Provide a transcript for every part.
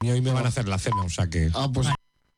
Y hoy me van a hacer la cena, o sea que... Ah, pues...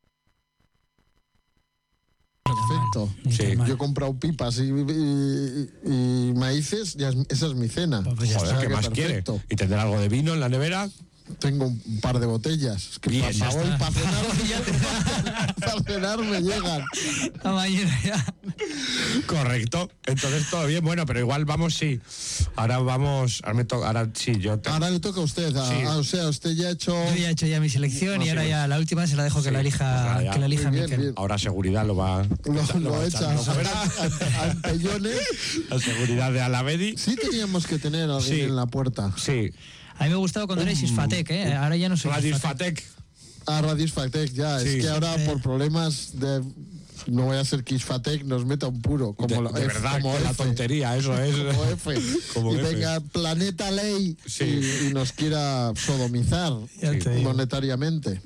Perfecto. Sí. Yo he comprado pipas y maíces, esa es mi cena. Pues ya Joder, O sea ¿qué que más perfecto. quiere? ¿Y tendrá algo de vino en la nevera? Tengo un par de botellas. Es que Bien, para ya hoy, está. para cenar me llegan. La mañana ya. Correcto. Entonces todo bien. Bueno, pero igual vamos, sí. Ahora vamos... Ahora sí, yo... Ahora le toca a usted. Sí. O sea, usted ya ha hecho... Yo ya he hecho ya mi selección No, y sí, ahora pues. ya la última se la dejo que Sí, la elija, pues ya. que la elija Muy bien, Miquel. bien. Ahora seguridad lo va... Lo va a echa echar, ¿no? Verá. a empellones. La seguridad de Alavedi. Sí teníamos que tener a alguien Sí. en la puerta. Sí. A mí me gustaba cuando era Isfatec, ¿eh? Ahora ya no soy Radio Isfatec. Isfatec. A Radisfatec, ya. Sí. Es que ahora por problemas de... No voy a ser que Isfatec nos meta un puro. Como De verdad, como que la F. tontería, eso es. Como F. Como y F. venga Planeta Ley Sí. y nos quiera sodomizar Ya te digo. monetariamente.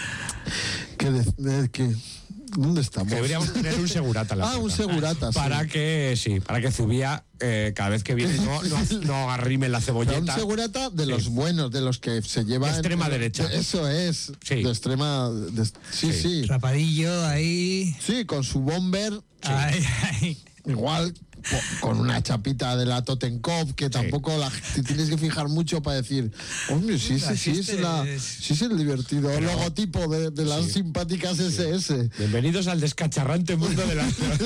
¿Dónde estamos? Que deberíamos tener un segurata en la Un puerta. segurata, sí. Para que Zubía, cada vez que viene, no arrime la Pero un cebolleta. segurata de Sí. los buenos, de los que se llevan... De extrema derecha. Eso es. Sí. De extrema... sí, Sí. sí. Rapadillo ahí. Sí, con su bomber... Ahí, ahí. Igual con una chapita de la Totenkopf, que tampoco te tienes que fijar mucho para decir, hombre, sí es el divertido logotipo de las simpáticas SS. Bienvenidos al descacharrante mundo de la...